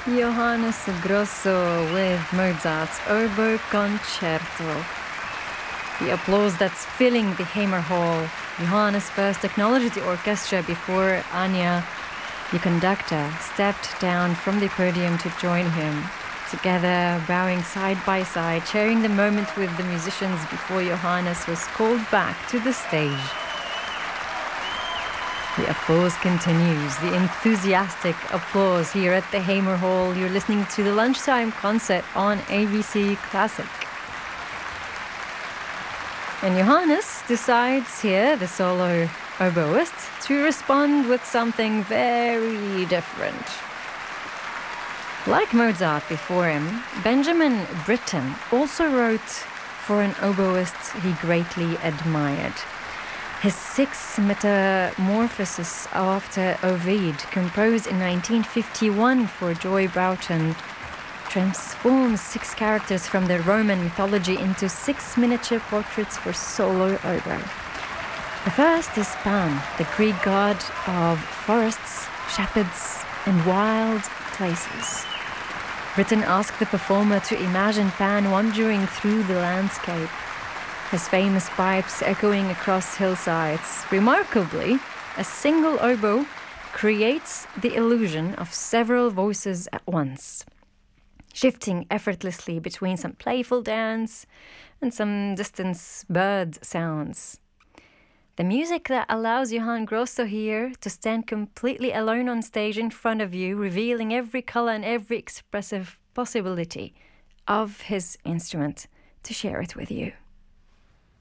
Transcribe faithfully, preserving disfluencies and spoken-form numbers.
Johannes Grosso with Mozart's Oboe Concerto. The applause that's filling the Hamer Hall. Johannes first acknowledged the orchestra before Anya, the conductor, stepped down from the podium to join him. Together, bowing side by side, sharing the moment with the musicians before Johannes was called back to the stage. The applause continues, the enthusiastic applause here at the Hamer Hall. You're listening to the Lunchtime Concert on A B C Classic. And Johannes decides here, the solo oboist, to respond with something very different. Like Mozart before him, Benjamin Britten also wrote for an oboist he greatly admired. His six metamorphoses after Ovid, composed in nineteen fifty-one for Joy Broughton, transforms six characters from the Roman mythology into six miniature portraits for solo oboe. The first is Pan, the Greek god of forests, shepherds, and wild places. Britten asked the performer to imagine Pan wandering through the landscape, his famous pipes echoing across hillsides. Remarkably, a single oboe creates the illusion of several voices at once, shifting effortlessly between some playful dance and some distant bird sounds. The music that allows Johann Grosso here to stand completely alone on stage in front of you, revealing every color and every expressive possibility of his instrument, to share it with you.